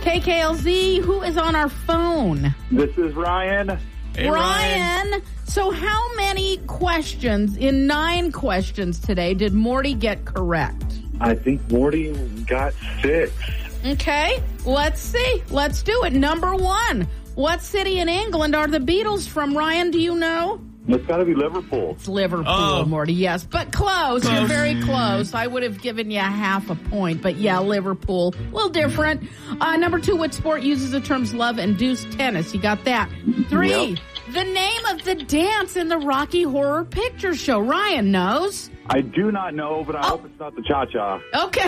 KKLZ, who is on our phone? This is Ryan. Hey, Ryan. So how many questions, in 9 questions today, did Morty get correct? I think Morty got 6. Okay, let's see. Let's do it. Number 1. What city in England are the Beatles from? Ryan, do you know? It's got to be Liverpool. It's Liverpool, Oh. Morty, yes. But close. You're very close. I would have given you half a point. But yeah, Liverpool. A little different. Number 2, what sport uses the terms love-induced tennis? You got that. 3, Yep. The name of the dance in the Rocky Horror Picture Show. Ryan knows. I do not know, but I hope it's not the cha-cha. Okay.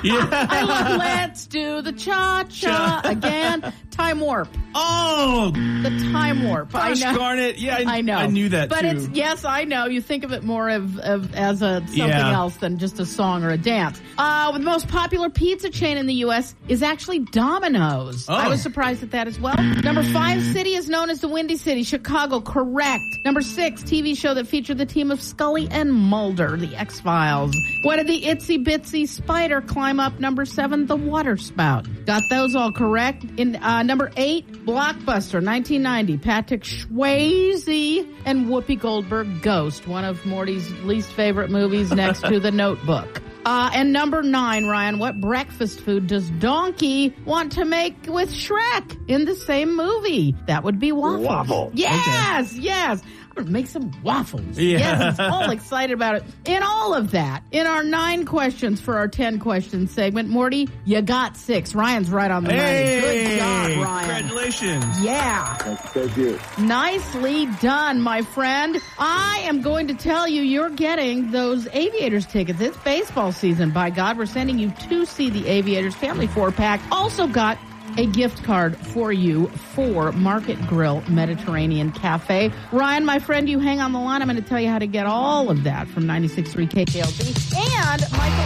I love Let's Do the Cha-Cha again. Time Warp. Oh, The Time Warp. gosh I know. darn it. Yeah, I know. I knew that, but too. it's, yes, I know. You think of it more of as something else than just a song or a dance. The most popular pizza chain in the U.S. is actually Domino's. Oh. I was surprised at that as well. Number 5 city is known as the Windy City. Chicago, correct. Number 6, TV show that featured the team of Scully and Mulder, the X-Files. What did the itsy bitsy spider climb up? Number 7, the water spout. Got those all correct. In number 8, Blockbuster, 1990. Patrick Swayze and Whoopi Goldberg, Ghost, one of Morty's least favorite movies next to The Notebook. And number 9, Ryan, what breakfast food does Donkey want to make with Shrek in the same movie? That would be waffles. Waffle. Yes, yes. I'm going to make some waffles. Yeah. Yes, I'm all excited about it. In all of that, in our 9 questions for our 10 questions segment, Morty, you got 6. Ryan's right on the money. Good job, Ryan. Congratulations. Yeah. Thank you. Nicely done, my friend. I am going to tell you you're getting those Aviators tickets. It's baseball season. By God, we're sending you to see the Aviators Family 4-pack. Also got a gift card for you for Market Grill Mediterranean Cafe. Ryan, my friend, you hang on the line. I'm going to tell you how to get all of that from 96.3 KKLZ. And Michael